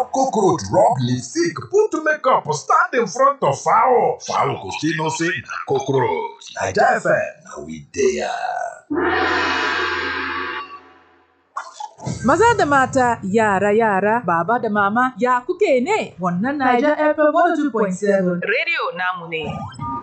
cockroach rub lipstick, put makeup, stand in front of fowl. Fowl go still know say na cockroach. Naija FM, na we there. Maza da mata, yara, baba da mama, ya kuke ne? Wannan Naija FM 102.7 Radio namu ne.